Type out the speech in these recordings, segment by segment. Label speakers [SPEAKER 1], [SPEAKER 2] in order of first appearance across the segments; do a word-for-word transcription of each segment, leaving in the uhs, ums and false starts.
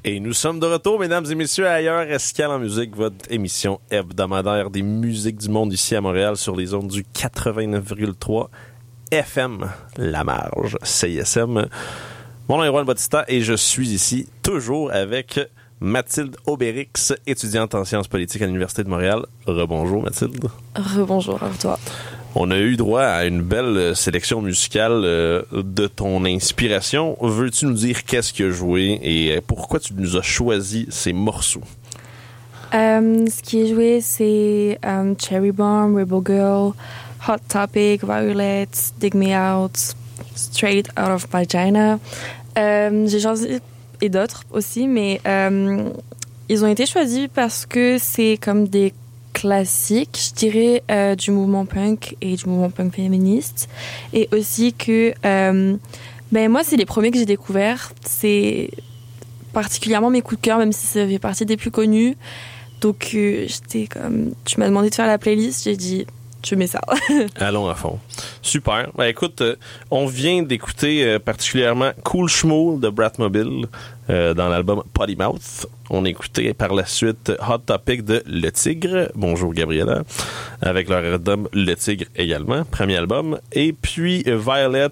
[SPEAKER 1] Et nous sommes de retour, mesdames et messieurs, à Ailleurs Escale en musique, votre émission hebdomadaire des musiques du monde ici à Montréal sur les ondes du quatre-vingt-neuf virgule trois F M, La Marge, C I S M. Mon nom est Rouen Bautista et je suis ici toujours avec Mathilde Aubérix, étudiante en sciences politiques à l'Université de Montréal. Rebonjour Mathilde.
[SPEAKER 2] Rebonjour à toi.
[SPEAKER 1] On a eu droit à une belle sélection musicale euh, de ton inspiration. Veux-tu nous dire qu'est-ce que tu as joué et pourquoi tu nous as choisi ces morceaux?
[SPEAKER 2] Euh, ce qui est joué, c'est um, Cherry Bomb, Rebel Girl, Hot Topic, Violet, Dig Me Out, Straight Out of Vagina. Euh, j'ai choisi, et d'autres aussi, mais euh, ils ont été choisis parce que c'est comme des classique, je dirais, euh, du mouvement punk et du mouvement punk féministe. Et aussi que, euh, ben moi, c'est les premiers que j'ai découverts. C'est particulièrement mes coups de cœur, même si ça fait partie des plus connus. Donc, euh, j'étais comme... Tu m'as demandé de faire la playlist, j'ai dit... Je mets ça.
[SPEAKER 1] Allons à fond. Super. Ben, écoute, euh, on vient d'écouter euh, particulièrement Cool Schmool de Bratmobile euh, dans l'album Potty Mouth. On a écouté par la suite Hot Topic de Le Tigre. Bonjour Gabriella. Avec leur album Le Tigre également, premier album. Et puis euh, Violet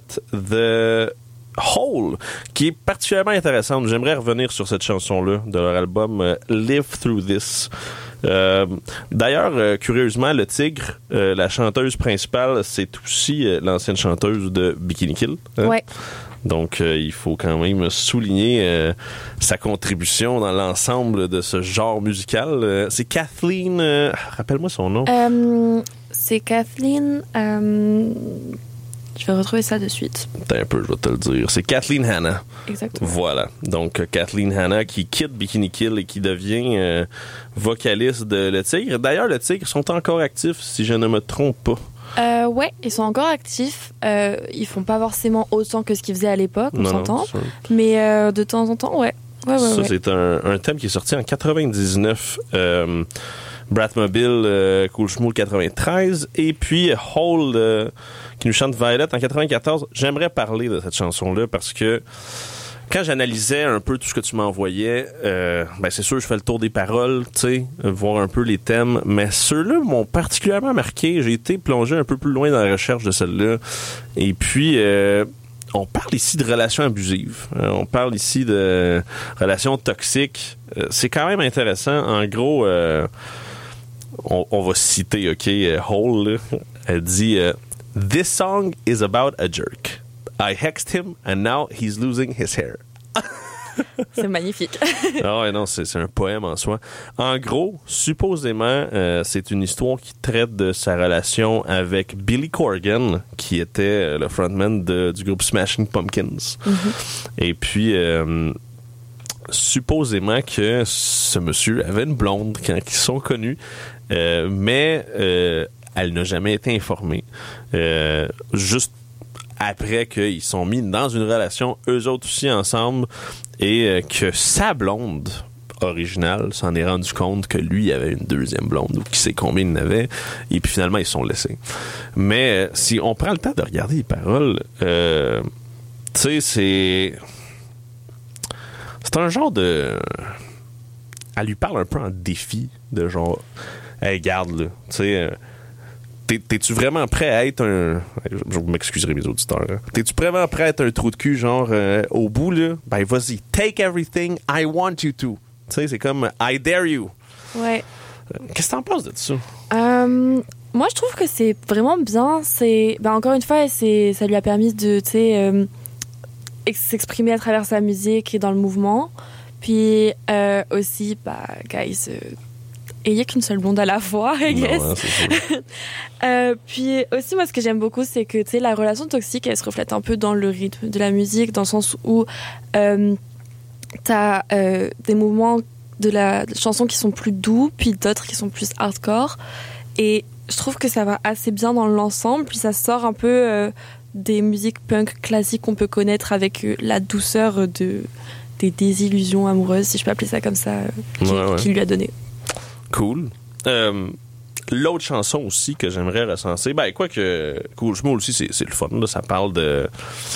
[SPEAKER 1] de Hole, qui est particulièrement intéressante. J'aimerais revenir sur cette chanson-là de leur album euh, Live Through This. Euh, d'ailleurs, euh, curieusement, Le Tigre, euh, la chanteuse principale, c'est aussi euh, l'ancienne chanteuse de Bikini Kill. Hein?
[SPEAKER 2] Ouais.
[SPEAKER 1] Donc, euh, il faut quand même souligner euh, sa contribution dans l'ensemble de ce genre musical. Euh, c'est Kathleen... Euh, rappelle-moi son nom.
[SPEAKER 2] Euh, c'est Kathleen... Euh, je vais retrouver ça de suite.
[SPEAKER 1] Attends un peu, je vais te le dire. C'est Kathleen Hanna.
[SPEAKER 2] Exactement.
[SPEAKER 1] Voilà. Donc, euh, Kathleen Hanna qui quitte Bikini Kill et qui devient euh, vocaliste de Le Tigre. D'ailleurs, Le Tigre sont encore actifs, si je ne me trompe pas.
[SPEAKER 2] Euh, ouais, ils sont encore actifs. Euh, ils font pas forcément autant que ce qu'ils faisaient à l'époque, on
[SPEAKER 1] non,
[SPEAKER 2] s'entend.
[SPEAKER 1] Non,
[SPEAKER 2] mais euh, de temps en temps, ouais. ouais, ouais
[SPEAKER 1] ça,
[SPEAKER 2] ouais.
[SPEAKER 1] c'est un, un thème qui est sorti en quatre-vingt-dix-neuf. Euh, Bratmobile, euh, Cool Schmool quatre-vingt-treize. Et puis Hole, euh, qui nous chante Violet en quatre-vingt-quatorze. J'aimerais parler de cette chanson-là parce que quand j'analysais un peu tout ce que tu m'envoyais, euh, ben c'est sûr, je fais le tour des paroles, tu sais, euh, voir un peu les thèmes, mais ceux-là m'ont particulièrement marqué. J'ai été plongé un peu plus loin dans la recherche de celle-là. Et puis, euh, on parle ici de relations abusives. Euh, on parle ici de relations toxiques. Euh, c'est quand même intéressant. En gros, euh, on, on va citer, OK, euh, Hole, là. Elle dit euh, « This song is about a jerk. I hexed him and now he's losing his hair. »
[SPEAKER 2] C'est magnifique.
[SPEAKER 1] Ah ouais, non, c'est, c'est un poème en soi. En gros, supposément, euh, c'est une histoire qui traite de sa relation avec Billy Corgan, qui était le frontman de, du groupe Smashing Pumpkins. Mm-hmm. Et puis, euh, supposément que ce monsieur avait une blonde quand ils sont connus, euh, mais euh, elle n'a jamais été informée. Euh, juste après qu'ils sont mis dans une relation, eux autres aussi ensemble, et euh, que sa blonde originale s'en est rendu compte que lui avait une deuxième blonde, ou qui sait combien il en avait, et puis finalement ils se sont laissés. Mais euh, si on prend le temps de regarder les paroles, euh, tu sais, c'est... C'est un genre de... Elle lui parle un peu en défi, de genre... Hey, garde, là, tu sais... Euh, T'es, t'es-tu vraiment prêt à être un... Je m'excuserai mes auditeurs. Hein. T'es-tu vraiment prêt à être un trou de cul, genre, euh, au bout, là? Ben, vas-y. Take everything I want you to. Tu sais, c'est comme I dare you.
[SPEAKER 2] Ouais.
[SPEAKER 1] Qu'est-ce que t'en penses de ça?
[SPEAKER 2] Euh, moi, je trouve que c'est vraiment bien. C'est, ben, encore une fois, c'est, ça lui a permis de, tu sais, euh, s'exprimer à travers sa musique et dans le mouvement. Puis, euh, aussi, bah, guys... Euh, et il n'y a qu'une seule blonde à la fois, I guess. Non, hein, euh, puis aussi, moi, ce que j'aime beaucoup, c'est que, tu sais, la relation toxique, elle se reflète un peu dans le rythme de la musique, dans le sens où euh, t'as euh, des mouvements de la chanson qui sont plus doux, puis d'autres qui sont plus hardcore. Et je trouve que ça va assez bien dans l'ensemble, puis ça sort un peu euh, des musiques punk classiques qu'on peut connaître avec euh, la douceur de, des désillusions amoureuses, si je peux appeler ça comme ça, euh, qui,
[SPEAKER 1] ouais, ouais.
[SPEAKER 2] qui lui a donné.
[SPEAKER 1] Cool. Euh, l'autre chanson aussi que j'aimerais recenser, ben quoi que Cool Schmool aussi, c'est, c'est le fun, là, ça parle de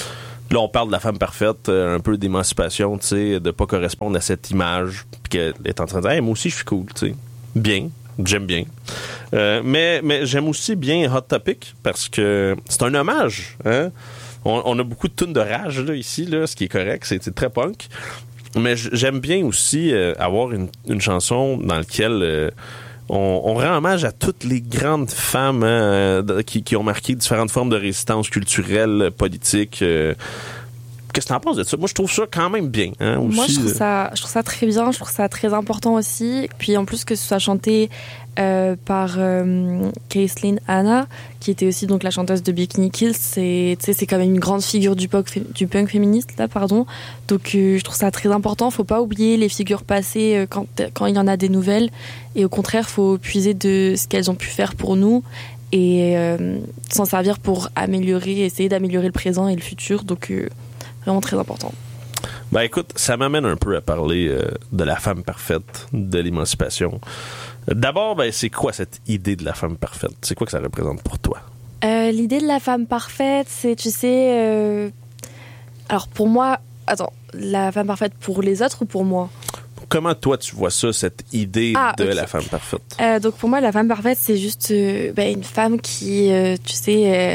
[SPEAKER 1] là, on parle de la femme parfaite, euh, un peu d'émancipation, tu sais, de pas correspondre à cette image, puis qu'elle est en train de dire, hey, moi aussi, je suis cool, tu sais. Bien, j'aime bien. Euh, mais, mais j'aime aussi bien Hot Topic, parce que c'est un hommage, hein. On, on a beaucoup de tunes de rage, là, ici, là, ce qui est correct, c'est, c'est très punk. Mais j'aime bien aussi euh, avoir une, une chanson dans laquelle euh, on, on rend hommage à toutes les grandes femmes hein, euh, qui, qui ont marqué différentes formes de résistance culturelle, politique. Euh, Qu'est-ce que tu en penses de ça? Moi, je trouve ça quand même bien. Hein, aussi.
[SPEAKER 2] Moi, je trouve, ça, je trouve ça très bien. Je trouve ça très important aussi. Puis en plus que ce soit chanté euh, par euh, Kathleen Hanna, qui était aussi donc la chanteuse de Bikini Kill, c'est, c'est quand même une grande figure du punk, du punk féministe. Là, pardon. Donc euh, je trouve ça très important. Faut pas oublier les figures passées euh, quand, quand il y en a des nouvelles. Et au contraire, faut puiser de ce qu'elles ont pu faire pour nous et euh, s'en servir pour améliorer, essayer d'améliorer le présent et le futur. Donc euh, vraiment très important.
[SPEAKER 1] Ben écoute, ça m'amène un peu à parler euh, de la femme parfaite, de l'émancipation. D'abord, ben c'est quoi cette idée de la femme parfaite? C'est quoi que ça représente pour toi?
[SPEAKER 2] Euh, l'idée de la femme parfaite, c'est, tu sais... Euh... Alors pour moi... Attends, la femme parfaite pour les autres ou pour moi?
[SPEAKER 1] Comment toi tu vois ça, cette idée ah, de okay. la femme parfaite?
[SPEAKER 2] Euh, donc pour moi, la femme parfaite, c'est juste euh, ben, une femme qui, euh, tu sais... Euh,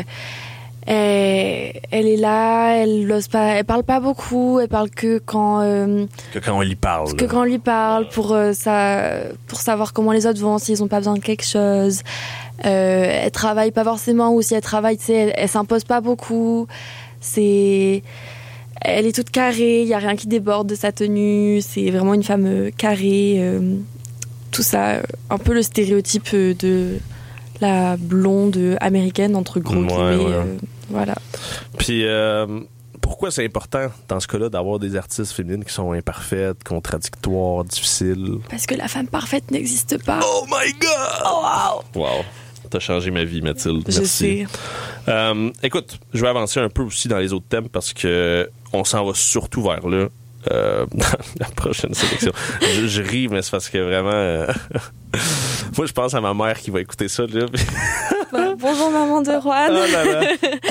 [SPEAKER 2] Elle, elle est là, elle ose pas, elle parle pas beaucoup, elle parle que quand euh,
[SPEAKER 1] que quand on lui parle.
[SPEAKER 2] Que quand on lui parle pour euh, ça, pour savoir comment les autres vont, s'ils ont pas besoin de quelque chose. Euh, elle travaille pas forcément ou si elle travaille, tu sais, elle, elle s'impose pas beaucoup. C'est, elle est toute carrée, il y a rien qui déborde de sa tenue. C'est vraiment une femme euh, carrée. Euh, tout ça, un peu le stéréotype de la blonde américaine entre gros
[SPEAKER 1] ouais,
[SPEAKER 2] guillemets.
[SPEAKER 1] Ouais.
[SPEAKER 2] Euh, Voilà.
[SPEAKER 1] Puis, euh, pourquoi c'est important, dans ce cas-là, d'avoir des artistes féminines qui sont imparfaites, contradictoires, difficiles?
[SPEAKER 2] Parce que la femme parfaite n'existe pas.
[SPEAKER 1] Oh my God!
[SPEAKER 2] Oh wow!
[SPEAKER 1] Wow! T'as changé ma vie, Mathilde.
[SPEAKER 2] Je
[SPEAKER 1] Merci.
[SPEAKER 2] sais.
[SPEAKER 1] Euh, écoute, je vais avancer un peu aussi dans les autres thèmes parce que on s'en va surtout vers là. Euh, dans la prochaine sélection. je, je ris, mais c'est parce que vraiment... Euh, moi, je pense à ma mère qui va écouter ça. Là.
[SPEAKER 2] Bah, bonjour, maman de Juan.
[SPEAKER 1] Oh là là.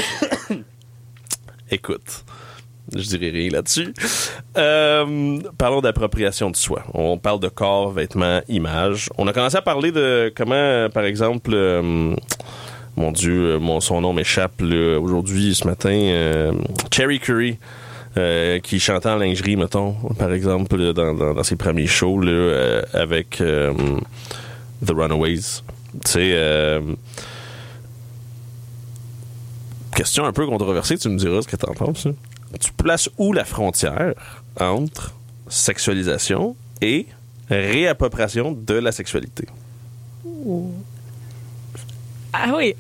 [SPEAKER 1] Écoute, je dirais rien là-dessus. Euh, parlons d'appropriation de soi. On parle de corps, vêtements, images. On a commencé à parler de comment, par exemple... Euh, mon Dieu, mon, son nom m'échappe là, aujourd'hui, ce matin. Euh, Cherry Curry. Euh, qui chantait en lingerie, mettons, par exemple, là, dans, dans, dans ses premiers shows, là, euh, avec euh, The Runaways. Tu sais, euh, question un peu controversée, tu me diras ce que t'en penses. Hein? Tu places où la frontière entre sexualisation et réappropriation de la sexualité?
[SPEAKER 2] Ouh. Ah oui.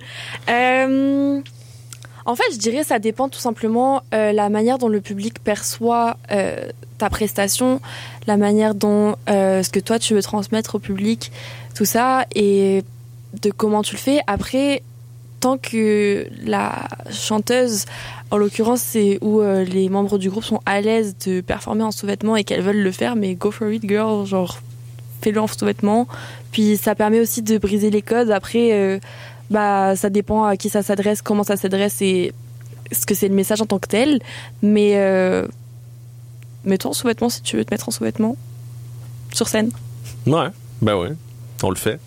[SPEAKER 2] euh... En fait, je dirais que ça dépend tout simplement euh, la manière dont le public perçoit euh, ta prestation, la manière dont euh, ce que toi tu veux transmettre au public, tout ça, et de comment tu le fais. Après, tant que la chanteuse, en l'occurrence, c'est où euh, les membres du groupe sont à l'aise de performer en sous-vêtements et qu'elles veulent le faire, mais go for it, girl, genre fais-le en sous-vêtements. Puis ça permet aussi de briser les codes. Après. Euh, Bah, ça dépend à qui ça s'adresse, comment ça s'adresse et ce que c'est le message en tant que tel. Mais euh, mets-toi en sous-vêtements si tu veux te mettre en sous-vêtements sur scène.
[SPEAKER 1] Ouais, ben ouais, on le fait.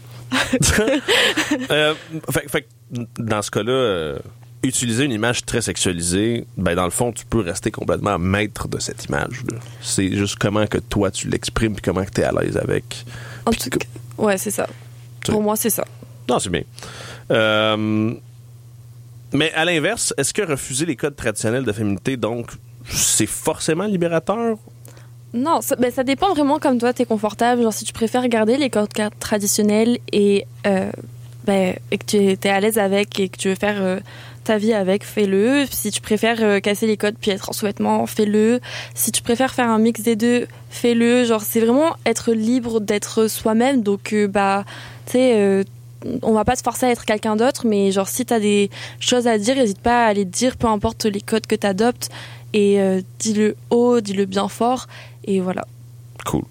[SPEAKER 1] euh, fait, fait dans ce cas-là, euh, utiliser une image très sexualisée, ben dans le fond, tu peux rester complètement maître de cette image. Là. C'est juste comment que toi tu l'exprimes puis comment que t'es à l'aise avec.
[SPEAKER 2] En
[SPEAKER 1] puis
[SPEAKER 2] tout cas, ouais, c'est ça. Pour sais. moi, c'est ça.
[SPEAKER 1] Non, c'est bien. Euh, mais à l'inverse, est-ce que refuser les codes traditionnels de féminité, donc, c'est forcément libérateur?
[SPEAKER 2] Non, ça, ben, ça dépend vraiment comme toi, t'es confortable. Genre, si tu préfères garder les codes traditionnels et, euh, ben, et que tu es à l'aise avec et que tu veux faire euh, ta vie avec, fais-le. Si tu préfères euh, casser les codes puis être en sous-vêtements, fais-le. Si tu préfères faire un mix des deux, fais-le. Genre, c'est vraiment être libre d'être soi-même. Donc, euh, bah, tu sais... Euh, on va pas te forcer à être quelqu'un d'autre, mais genre si t'as des choses à dire, n'hésite pas à les dire, peu importe les codes que t'adoptes, et euh, dis-le haut, dis-le bien fort, et voilà.
[SPEAKER 1] Cool.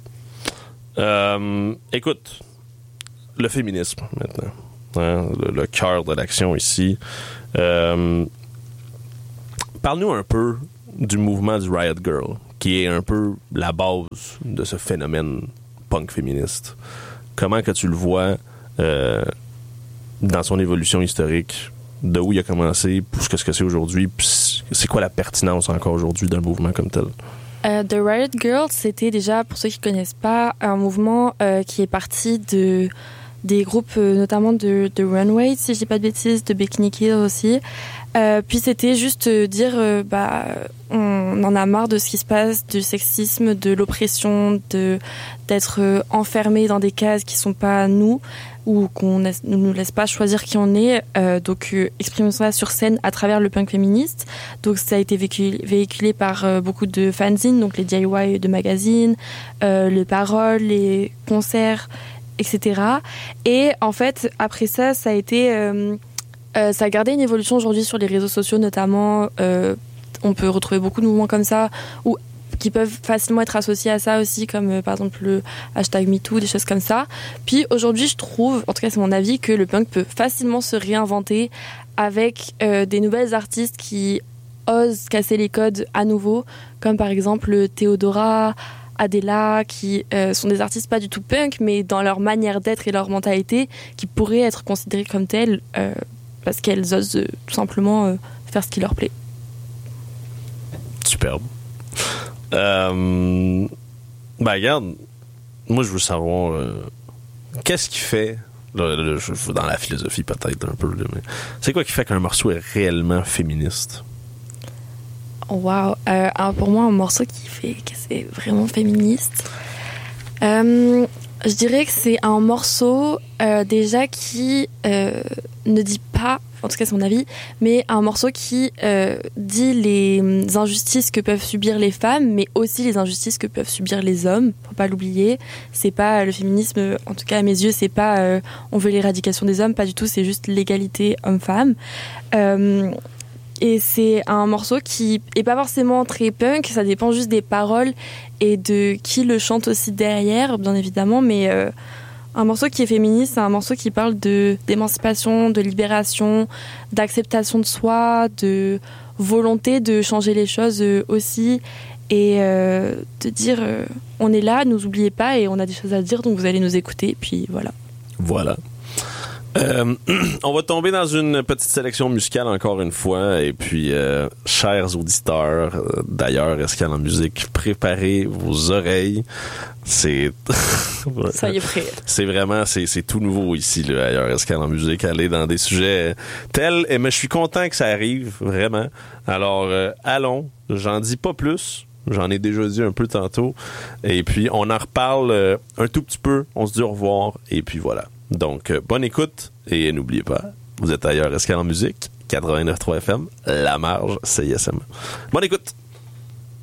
[SPEAKER 1] Euh, écoute, le féminisme maintenant, hein, le, le cœur de l'action ici. Euh, parle-nous un peu du mouvement du Riot Girl, qui est un peu la base de ce phénomène punk féministe. Comment que tu le vois euh, dans son évolution historique, de où il a commencé, pour ce que c'est aujourd'hui, puis c'est quoi la pertinence encore aujourd'hui d'un mouvement comme tel?
[SPEAKER 2] Euh, The Riot Girls, c'était déjà, pour ceux qui ne connaissent pas, un mouvement euh, qui est parti de, des groupes, euh, notamment de, de Runway, si je dis pas de bêtises, de Bikini Kill aussi. Euh, puis c'était juste euh, dire, euh, bah, on en a marre de ce qui se passe, du sexisme, de l'oppression, de d'être euh, enfermé dans des cases qui sont pas nous, ou qu'on ne nous laisse pas choisir qui on est. Euh, donc euh, exprimons ça sur scène à travers le punk féministe. Donc ça a été véhiculé, véhiculé par euh, beaucoup de fanzines, donc les D I Y de magazines, euh, les paroles, les concerts, et cetera. Et en fait, après ça, ça a été... Euh, Euh, ça a gardé une évolution aujourd'hui sur les réseaux sociaux notamment. Euh, on peut retrouver beaucoup de mouvements comme ça ou qui peuvent facilement être associés à ça aussi, comme euh, par exemple le hashtag MeToo, des choses comme ça. Puis aujourd'hui, je trouve, en tout cas c'est mon avis, que le punk peut facilement se réinventer avec euh, des nouvelles artistes qui osent casser les codes à nouveau, comme par exemple Théodora, Adela, qui euh, sont des artistes pas du tout punk, mais dans leur manière d'être et leur mentalité, qui pourraient être considérées comme telles. Euh, parce qu'elles osent euh, tout simplement euh, faire ce qui leur plaît.
[SPEAKER 1] Superbe. Euh, ben regarde, moi je veux savoir euh, qu'est-ce qui fait, là, là, je veux dans la philosophie peut-être un peu, là, mais c'est quoi qui fait qu'un morceau est réellement féministe?
[SPEAKER 2] Wow. Euh, alors pour moi, un morceau qui fait que c'est vraiment féministe, euh, je dirais que c'est un morceau euh, déjà qui euh, ne dit pas, en tout cas c'est mon avis, mais un morceau qui euh, dit les injustices que peuvent subir les femmes, mais aussi les injustices que peuvent subir les hommes. Faut pas l'oublier. C'est pas le féminisme, en tout cas à mes yeux, c'est pas euh, on veut l'éradication des hommes, pas du tout. C'est juste l'égalité homme-femme. Euh, Et c'est un morceau qui est pas forcément très punk, ça dépend juste des paroles et de qui le chante aussi derrière, bien évidemment, mais euh, un morceau qui est féministe, c'est un morceau qui parle de, d'émancipation, de libération, d'acceptation de soi, de volonté de changer les choses aussi, et euh, de dire euh, on est là, ne nous oubliez pas, et on a des choses à dire, donc vous allez nous écouter, puis voilà.
[SPEAKER 1] Voilà. Euh, on va tomber dans une petite sélection musicale encore une fois et puis euh, chers auditeurs euh, d'ailleurs Escale en musique, préparez vos oreilles, c'est
[SPEAKER 2] ça y est prêt,
[SPEAKER 1] c'est vraiment c'est, c'est tout nouveau ici là, ailleurs Escale en musique, aller dans des sujets tels, et mais je suis content que ça arrive vraiment, alors euh, allons, j'en dis pas plus. J'en ai déjà dit un peu tantôt. Et puis, on en reparle euh, un tout petit peu. On se dit au revoir. Et puis voilà. Donc, euh, bonne écoute. Et n'oubliez pas, vous êtes ailleurs Escale en musique. quatre-vingt-neuf point trois F M. La Marge, C I S M. Bonne écoute.